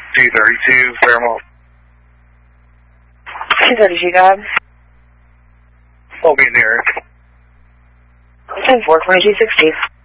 232, Fairmont. 232, go ahead. I'll be near. 10-4, 2260.